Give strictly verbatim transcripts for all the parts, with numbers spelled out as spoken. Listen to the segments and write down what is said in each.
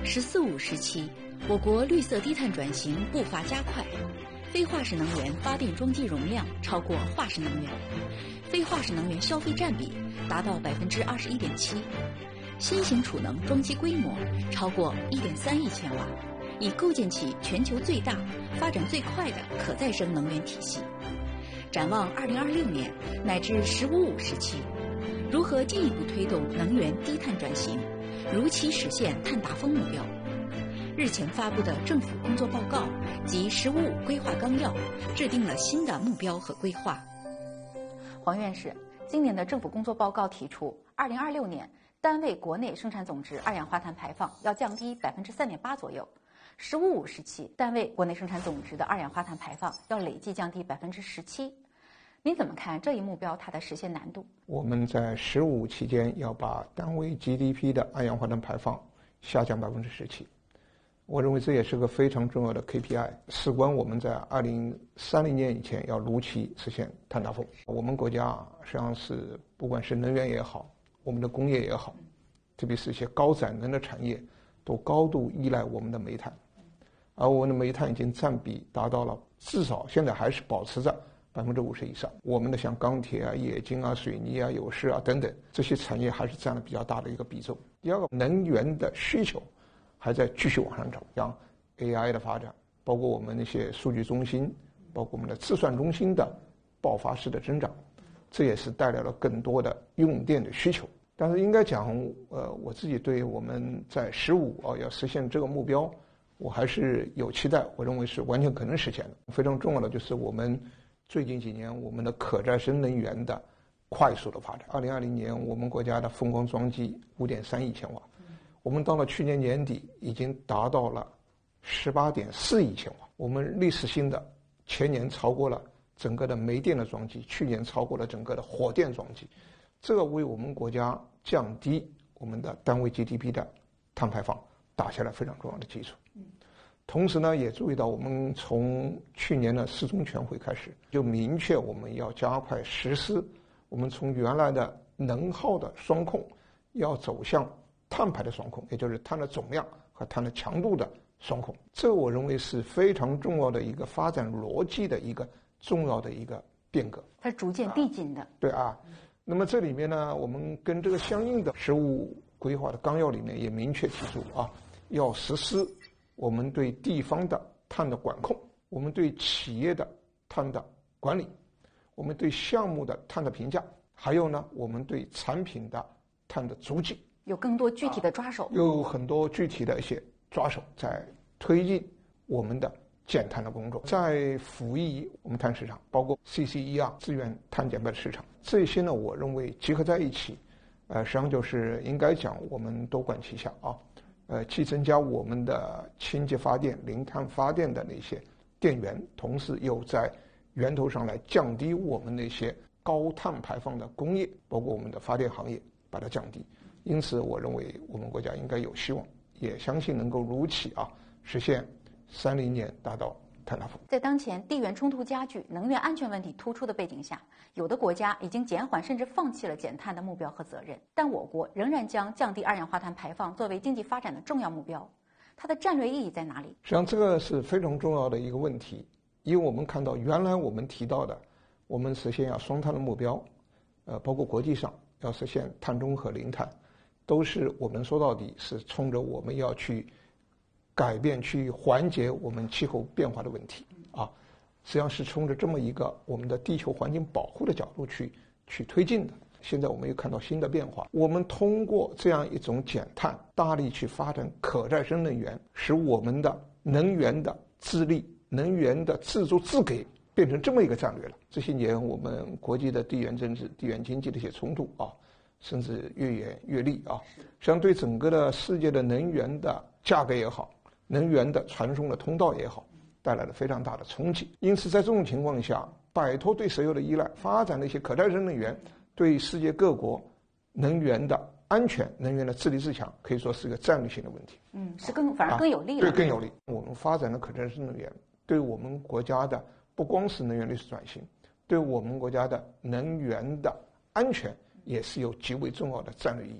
“十四五”时期，我国绿色低碳转型步伐加快，非化石能源发电装机容量超过化石能源，非化石能源消费占比达到百分之二十一点七，新型储能装机规模超过一点三亿千瓦，已构建起全球最大、发展最快的可再生能源体系。展望二零二六年乃至“十五五”时期，如何进一步推动能源低碳转型，如期实现碳达峰目标？日前发布的政府工作报告及“十五五”规划纲要制定了新的目标和规划。 黄院士，今年的政府工作报告提出，二零二六年单位国内生产总值二氧化碳排放要降低百分之三点八左右。十五五时期，单位国内生产总值的二氧化碳排放要累计降低百分之十七。您怎么看这一目标它的实现难度？ 我们在十五期间要把单位 G D P 的二氧化碳排放下降百分之十七。我认为这也是个非常重要的 K P I， 事关我们在二零三零年以前要如期实现碳达峰。我们国家实际上是不管是能源也好，我们的工业也好，特别是一些高载能的产业，都高度依赖我们的煤炭，而我们的煤炭已经占比达到了至少现在还是保持着百分之五十以上。我们的像钢铁啊、冶金啊、水泥啊、有饰啊等等这些产业还是占了比较大的一个比重。第二个，能源的需求还在继续往上涨，像 A I 的发展，包括我们那些数据中心，包括我们的计算中心的爆发式的增长，这也是带来了更多的用电的需求。但是应该讲，呃，我自己对我们在十五啊要实现这个目标，我还是有期待，我认为是完全可能实现的。非常重要的就是我们最近几年我们的可再生能源的快速的发展。二零二零年我们国家的风光装机五点三亿千瓦，我们到了去年年底已经达到了十八点四亿千瓦，我们历史性的前年超过了整个的煤电的装机，去年超过了整个的火电装机，这个为我们国家降低我们的单位 G D P 的碳排放打下了非常重要的基础。同时呢，也注意到我们从去年的四中全会开始，就明确我们要加快实施，我们从原来的能耗的双控，要走向碳排的双控，也就是碳的总量和碳的强度的双控。这我认为是非常重要的一个发展逻辑的一个重要的一个变革。 它是逐渐递进的。 啊对啊。那么这里面呢，我们跟这个相应的“十五五”规划的纲要里面也明确提出啊，要实施我们对地方的碳的管控，我们对企业的碳的管理，我们对项目的碳的评价，还有呢，我们对产品的碳的足迹， 有更多具体的抓手， 啊、有很多具体的一些抓手在推进我们的减碳的工作，在辅以我们碳市场，包括 C C E R 资源碳减排的市场，这些呢，我认为集合在一起，呃，实际上就是应该讲我们多管齐下啊。呃，既增加我们的清洁发电、零碳发电的那些电源，同时又在源头上来降低我们那些高碳排放的工业，包括我们的发电行业，把它降低。因此，我认为我们国家应该有希望，也相信能够如期啊实现三零年达到碳达峰。 在当前地缘冲突加剧、能源安全问题突出的背景下，有的国家已经减缓甚至放弃了减碳的目标和责任，但我国仍然将降低二氧化碳排放作为经济发展的重要目标，它的战略意义在哪里？ 实际上，这个是非常重要的一个问题，因为我们看到原来我们提到的，我们实现要双碳的目标，呃，包括国际上要实现碳中和、零碳，都是我们说到底是冲着我们要去改变、去缓解我们气候变化的问题啊，实际上是冲着这么一个我们的地球环境保护的角度去去推进的。现在我们又看到新的变化，我们通过这样一种减碳，大力去发展可再生能源，使我们的能源的自立、能源的自足自给变成这么一个战略了。这些年我们国际的地缘政治、地缘经济的一些冲突啊，甚至越演越烈啊，相对整个的世界的能源的价格也好，能源的传送的通道也好，带来了非常大的冲击。因此在这种情况下，摆脱对石油的依赖，发展的一些可再生能源，对世界各国能源的安全、能源的自立自强，可以说是一个战略性的问题。 嗯，是更反而更有利了、 啊、对，更有利。我们发展的可再生能源，对我们国家的不光是能源历史转型，对我们国家的能源的安全也是有极为重要的战略意义。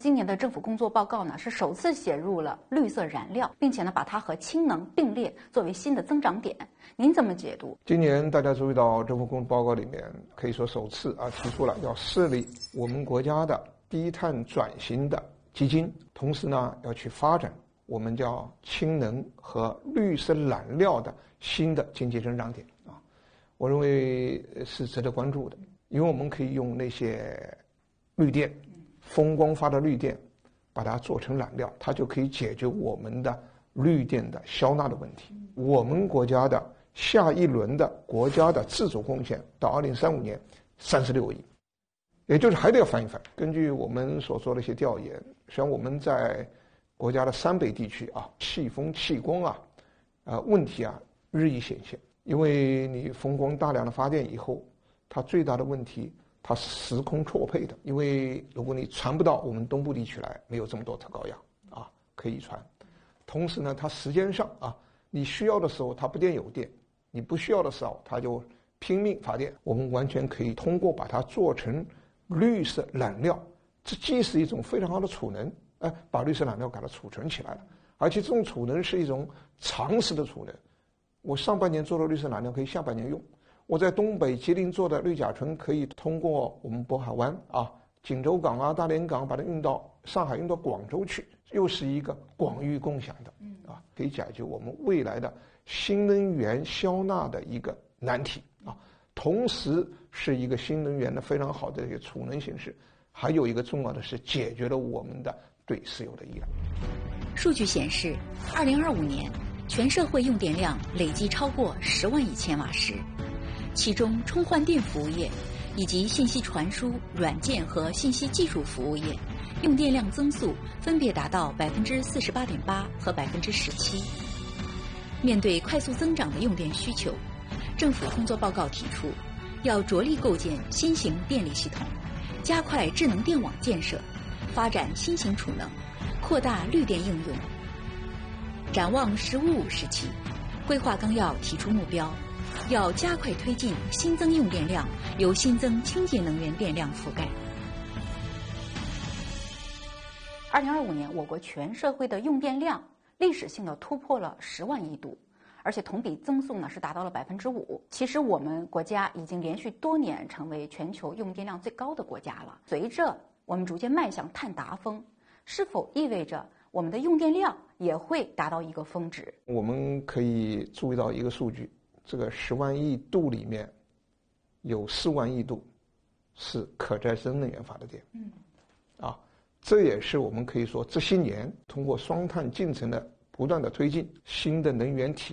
今年的政府工作报告呢，是首次写入了绿色燃料，并且呢，把它和氢能并列作为新的增长点。您怎么解读？ 今年大家注意到政府工作报告里面，可以说首次啊提出了要设立我们国家的低碳转型的基金，同时呢，要去发展我们叫氢能和绿色燃料的新的经济增长点啊，我认为是值得关注的，因为我们可以用那些绿电、风光发的绿电，把它做成燃料，它就可以解决我们的绿电的消纳的问题。我们国家的下一轮的国家的自主贡献到二零三五年三十六亿，也就是还得要翻一翻。根据我们所做的一些调研，实际上我们在国家的三北地区啊，气风、气光啊，呃，问题啊日益显现。因为你风光大量的发电以后，它最大的问题，它是时空错配的。因为如果你传不到我们东部地区来，没有这么多特高压啊可以传。同时呢，它时间上啊，你需要的时候它不电有电，你不需要的时候它就拼命发电。我们完全可以通过把它做成绿色燃料，这既是一种非常好的储能，哎，把绿色燃料给它储存起来了，而且这种储能是一种长时的储能。我上半年做的绿色燃料可以下半年用，我在东北吉林做的绿甲醇可以通过我们渤海湾啊、锦州港啊、大连港把它运到上海、运到广州去，又是一个广域共享的啊，可以解决我们未来的新能源消纳的一个难题啊，同时是一个新能源的非常好的一个储能形式。还有一个重要的是解决了我们的对石油的依赖。 数据显示，二零二五年全社会用电量累计超过十万亿千瓦时，其中充换电服务业以及信息传输、软件和信息技术服务业用电量增速分别达到百分之四十八点八和百分之十七。面对快速增长的用电需求，政府工作报告提出，要着力构建新型电力系统，加快智能电网建设，发展新型储能，扩大绿电应用。展望“十五五”时期，规划纲要提出目标，要加快推进新增用电量由新增清洁能源电量覆盖。 二零二五年，我国全社会的用电量历史性的突破了十万亿度，而且同比增速呢是达到了百分之五。其实我们国家已经连续多年成为全球用电量最高的国家了。随着我们逐渐迈向碳达峰，是否意味着我们的用电量也会达到一个峰值？ 我们可以注意到一个数据，这个十万亿度里面有四万亿度是可再生能源发的电。嗯，啊，这也是我们可以说这些年通过双碳进程的不断的推进，新的能源体